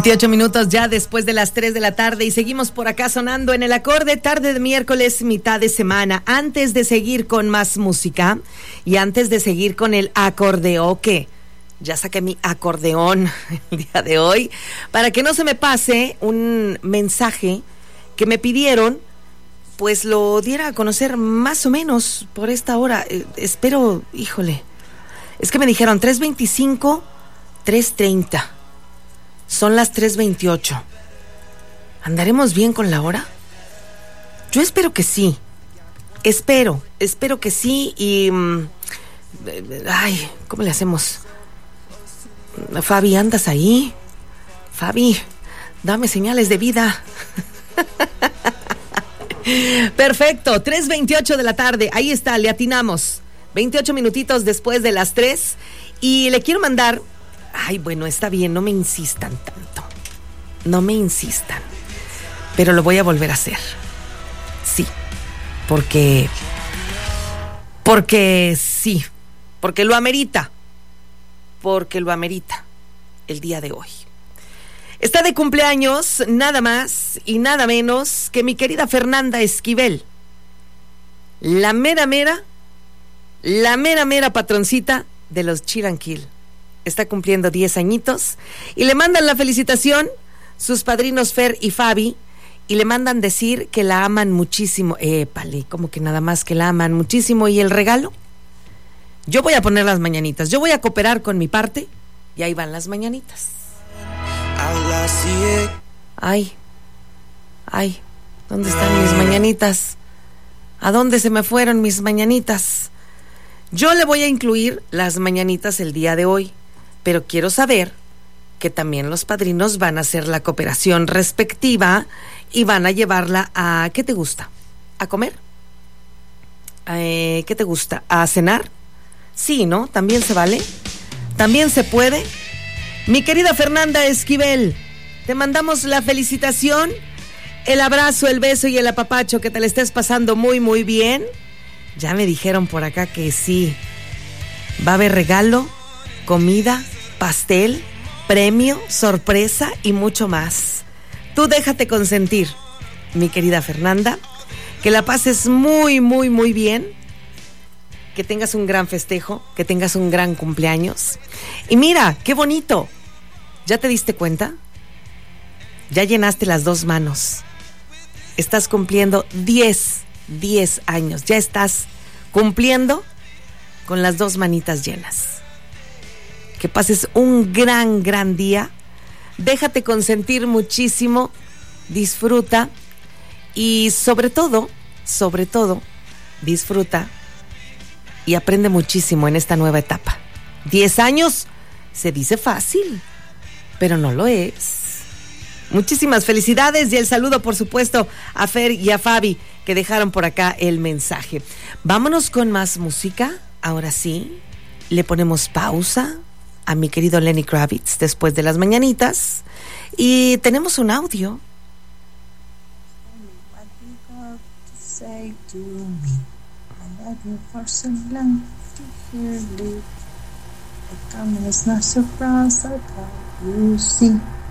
28 minutos ya después de las 3 de la tarde y seguimos por acá sonando en el acorde, tarde de miércoles, mitad de semana. Antes de seguir con más música y antes de seguir con el acordeón, que ya saqué mi acordeón el día de hoy, para que no se me pase un mensaje que me pidieron, pues lo diera a conocer más o menos por esta hora. Espero, híjole, es que me dijeron 3:25, 3:30. Son las 3:28. ¿Andaremos bien con la hora? Yo espero que sí. Espero que sí. Y ¿cómo le hacemos? Fabi, ¿andas ahí? Fabi, dame señales de vida. Perfecto, 3:28 de la tarde. Ahí está, le atinamos. 28 minutitos después de las 3. Y le quiero mandar... bueno, está bien, no me insistan tanto. No me insistan. Pero lo voy a volver a hacer. Sí. Porque sí. Porque lo amerita. Porque lo amerita el día de hoy. Está de cumpleaños nada más y nada menos que mi querida Fernanda Esquivel. La mera patroncita de los Chiranquil. Está cumpliendo 10 añitos y le mandan la felicitación sus padrinos Fer y Fabi y le mandan decir que la aman muchísimo. Épale, como que nada más que la aman muchísimo. ¿Y el regalo? Yo voy a poner las mañanitas, yo voy a cooperar con mi parte y ahí van las mañanitas. Ay, ¿dónde están mis mañanitas? ¿A dónde se me fueron mis mañanitas? Yo le voy a incluir las mañanitas el día de hoy, pero quiero saber que también los padrinos van a hacer la cooperación respectiva y van a llevarla a... ¿Qué te gusta? ¿A comer? ¿Qué te gusta? ¿A cenar? Sí, ¿no? También se vale. También se puede. Mi querida Fernanda Esquivel, te mandamos la felicitación, el abrazo, el beso y el apapacho, que te la estés pasando muy, muy bien. Ya me dijeron por acá que sí. Va a haber regalo, comida, pastel, premio, sorpresa y mucho más. Tú déjate consentir, mi querida Fernanda. Que la pases muy, muy, muy bien. Que tengas un gran festejo, que tengas un gran cumpleaños. Y mira, qué bonito. ¿Ya te diste cuenta? Ya llenaste las 2 manos. Estás cumpliendo 10 años. Ya estás cumpliendo con las 2 manitas llenas. Que pases un gran día. Déjate consentir muchísimo. Disfruta. Y sobre todo, disfruta y aprende muchísimo en esta nueva etapa. 10 años se dice fácil, pero no lo es. Muchísimas felicidades y el saludo, por supuesto, a Fer y a Fabi, que dejaron por acá el mensaje. Vámonos con más música. Ahora sí, le ponemos pausa a mi querido Lenny Kravitz después de las mañanitas. Y tenemos un audio. Say to me, I love you for so long to hear it. The coming is not surprise, I thought you see.